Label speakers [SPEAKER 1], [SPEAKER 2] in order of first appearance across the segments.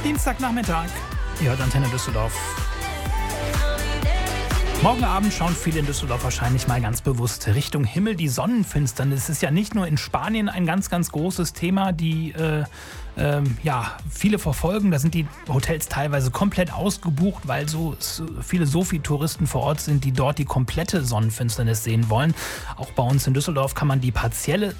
[SPEAKER 1] Dienstagnachmittag. Ihr hört Antenne Düsseldorf. Morgen Abend schauen viele in Düsseldorf wahrscheinlich mal ganz bewusst Richtung Himmel. Die Sonnenfinsternis ist ja nicht nur in Spanien ein ganz, ganz großes Thema, die viele verfolgen. Da sind die Hotels teilweise komplett ausgebucht, weil so viele Sofi-Touristen vor Ort sind, die dort die komplette Sonnenfinsternis sehen wollen. Auch bei uns in Düsseldorf kann man die partielle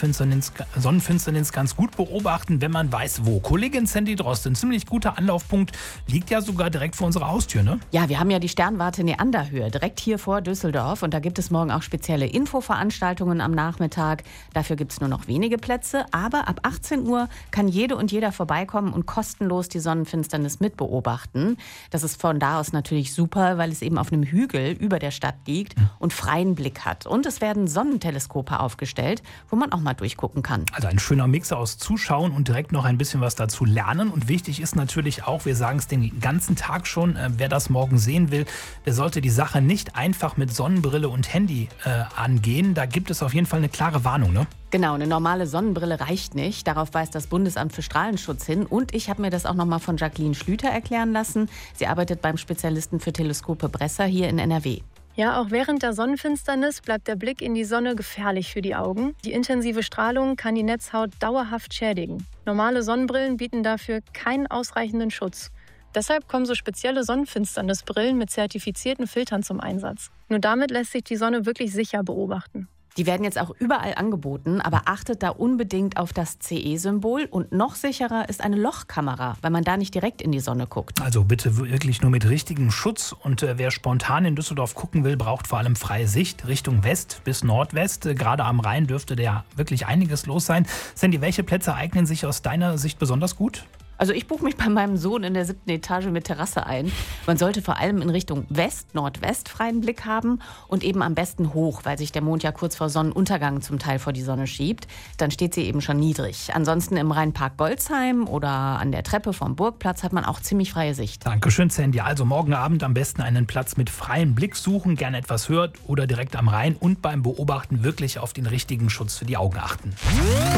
[SPEAKER 1] Sonnenfinsternis ganz gut beobachten, wenn man weiß, wo. Kollegin Sandy Drost, ein ziemlich guter Anlaufpunkt, liegt ja sogar direkt vor unserer Haustür, ne?
[SPEAKER 2] Ja, wir haben ja die Sternwarte Neanderhöhe, direkt hier vor Düsseldorf. Und da gibt es morgen auch spezielle Infoveranstaltungen am Nachmittag. Dafür gibt es nur noch wenige Plätze. Aber ab 18 Uhr kann jede und jeder vorbeikommen und kostenlos die Sonnenfinsternis mitbeobachten. Das ist von da aus natürlich super, weil es eben auf einem Hügel über der Stadt liegt und freien Blick hat. Und es werden Sonnenteleskope aufgestellt, wo man auch mal durchgucken kann.
[SPEAKER 1] Also ein schöner Mix aus Zuschauen und direkt noch ein bisschen was dazu lernen. Und wichtig ist natürlich auch, wir sagen es den ganzen Tag schon, wer das morgen sehen will, der sollte die Sache nicht einfach mit Sonnenbrille und Handy angehen. Da gibt es auf jeden Fall eine klare Warnung, ne?
[SPEAKER 2] Genau, eine normale Sonnenbrille reicht nicht. Darauf weist das Bundesamt für Strahlenschutz hin. Und ich habe mir das auch nochmal von Jacqueline Schlüter erklären lassen. Sie arbeitet beim Spezialisten für Teleskope Bresser hier in NRW.
[SPEAKER 3] Ja, auch während der Sonnenfinsternis bleibt der Blick in die Sonne gefährlich für die Augen. Die intensive Strahlung kann die Netzhaut dauerhaft schädigen. Normale Sonnenbrillen bieten dafür keinen ausreichenden Schutz. Deshalb kommen so spezielle Sonnenfinsternisbrillen mit zertifizierten Filtern zum Einsatz. Nur damit lässt sich die Sonne wirklich sicher beobachten.
[SPEAKER 2] Die werden jetzt auch überall angeboten, aber achtet da unbedingt auf das CE-Symbol. Und noch sicherer ist eine Lochkamera, weil man da nicht direkt in die Sonne guckt.
[SPEAKER 1] Also bitte wirklich nur mit richtigem Schutz. Und wer spontan in Düsseldorf gucken will, braucht vor allem freie Sicht Richtung West bis Nordwest. Gerade am Rhein dürfte da wirklich einiges los sein. Sandy, welche Plätze eignen sich aus deiner Sicht besonders gut?
[SPEAKER 2] Also ich buche mich bei meinem Sohn in der 7. Etage mit Terrasse ein. Man sollte vor allem in Richtung West, Nordwest freien Blick haben und eben am besten hoch, weil sich der Mond ja kurz vor Sonnenuntergang zum Teil vor die Sonne schiebt. Dann steht sie eben schon niedrig. Ansonsten im Rheinpark Golzheim oder an der Treppe vom Burgplatz hat man auch ziemlich freie Sicht.
[SPEAKER 1] Dankeschön, Sandy. Also morgen Abend am besten einen Platz mit freiem Blick suchen, gerne etwas höher oder direkt am Rhein und beim Beobachten wirklich auf den richtigen Schutz für die Augen achten.